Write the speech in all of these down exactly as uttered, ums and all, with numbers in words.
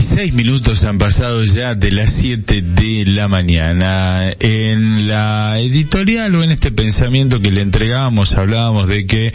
veintiséis minutos han pasado ya de las siete de la mañana. En la editorial o en este pensamiento que le entregábamos hablábamos de que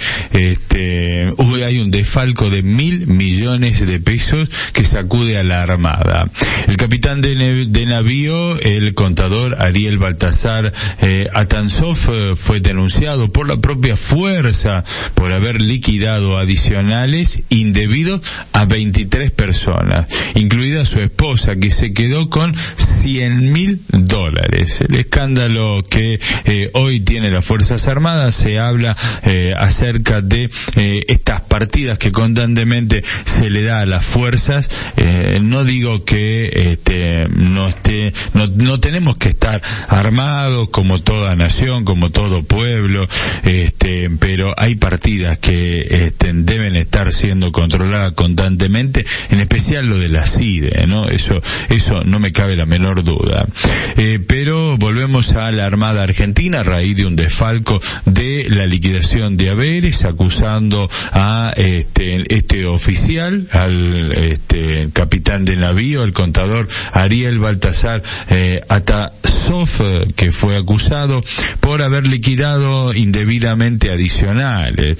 este hoy hay un desfalco de mil millones de pesos que sacude a la Armada. El capitán de, de navío, el contador Ariel Baltasar eh, Atansov, eh, fue denunciado por la propia fuerza por haber liquidado adicionales indebidos a veintitrés personas, incluida su esposa, que se quedó con cien mil dólares. El escándalo que eh, hoy tiene las Fuerzas Armadas, se habla eh, acerca de eh, estas partidas que constantemente se le da a las fuerzas. Eh, no digo que este no esté, no, no tenemos que estar armados como toda nación, como todo pueblo, este, pero hay partidas que este, deben estar siendo controladas constantemente, en especial lo de la C I D E, ¿no? Eso, eso no me cabe la menor duda. Eh, pero volvemos a la Armada Argentina a raíz de un desfalco de la liquidación de haberes, acusando a este, este oficial, al este, capitán de navío, el contador Ariel Baltasar eh, Atansov, que fue acusado por haber liquidado indebidamente adicionales.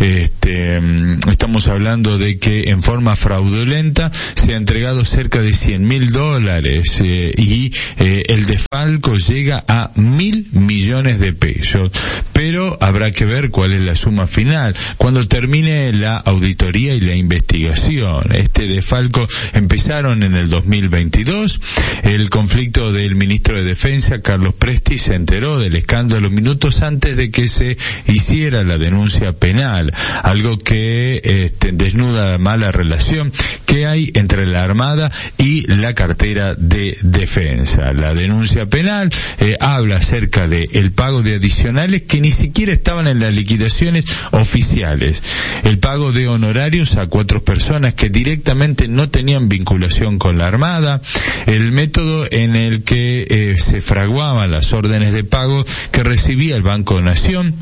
Este, estamos hablando de que en forma fraudulenta se ha entregado cerca de cien mil dólares eh, y eh, el desfalco llega a mil millones de pesos. Pero habrá que ver cuál es la suma final cuando termine la auditoría y la investigación. Este desfalco empezaron en el dos mil veintidós. El conflicto del ministro de Defensa, Carlos Presti, se enteró del escándalo minutos antes de que se hiciera la denuncia penal, algo que este, desnuda la mala relación que hay entre la Armada y la cartera de Defensa. La denuncia penal eh, habla acerca de el pago de adicionales que ni siquiera estaban en las liquidaciones oficiales, el pago de honorarios a cuatro personas que directamente no tenían vinculación con la Armada, el método en el que eh, se fraguaban las órdenes de pago que recibía el Banco Nación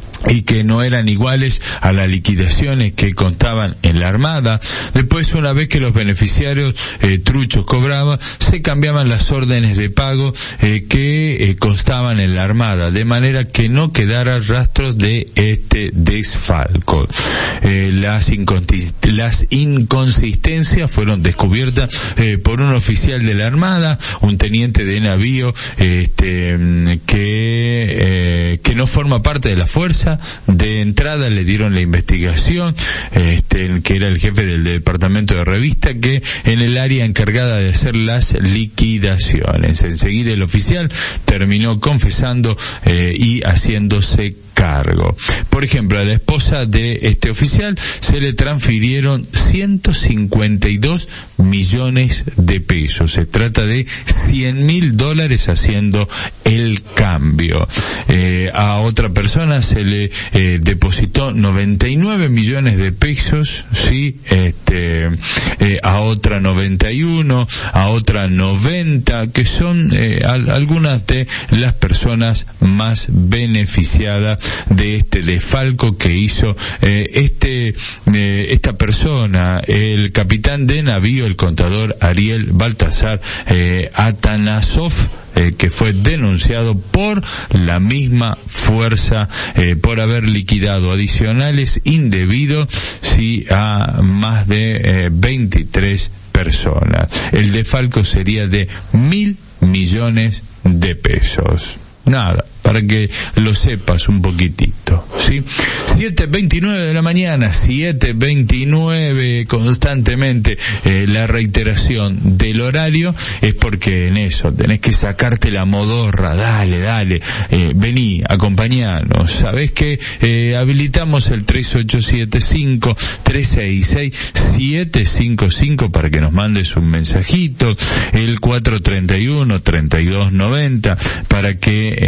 y que no eran iguales a las liquidaciones que contaban en la Armada. Después, una vez que los beneficiarios eh, truchos cobraban, se cambiaban las órdenes de pago eh, que eh, constaban en la Armada, de manera que no quedara rastros de este desfalco. Eh, las, inconsist- las inconsistencias fueron descubiertas eh, por un oficial de la Armada, un teniente de navío este, que eh, que no forma parte de la fuerza. De entrada le dieron la investigación, este, que era el jefe del departamento de revista, que en el área encargada de hacer las liquidaciones. Enseguida el oficial terminó confesando eh, y haciéndose cargo. Por ejemplo, a la esposa de este oficial se le transfirieron ciento cincuenta y dos millones de pesos. Se trata de cien mil dólares haciendo el cambio. Eh, a otra persona se le eh, depositó noventa y nueve millones de pesos, sí, este, eh, a otra noventa y uno, a otra noventa, que son eh, al, algunas de las personas más beneficiadas de este desfalco que hizo eh, este eh, esta persona, el capitán de navío, el contador Ariel Baltasar eh, Atansov, eh, que fue denunciado por la misma fuerza eh, por haber liquidado adicionales indebidos sí a más de eh, veintitrés personas. El desfalco sería de mil millones de pesos. Nada, para que lo sepas un poquitito, ¿sí? siete veintinueve de la mañana, siete veintinueve, constantemente eh, la reiteración del horario es porque en eso tenés que sacarte la modorra, dale, dale, eh, vení, acompañanos. Sabés que eh, habilitamos el tres ocho siete cinco, tres seis seis, siete cinco cinco para que nos mandes un mensajito, el cuatro treinta y uno, treinta y dos noventa para que este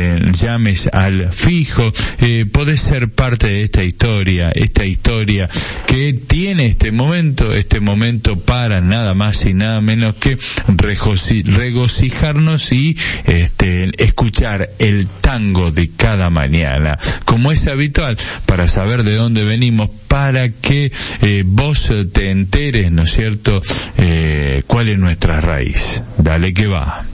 eh, llames al fijo, eh, podés ser parte de esta historia, esta historia que tiene este momento, este momento para nada más y nada menos que regocijarnos y este, escuchar el tango de cada mañana, como es habitual, para saber de dónde venimos, para que eh, vos te enteres, ¿no es cierto?, eh, cuál es nuestra raíz. Dale que va.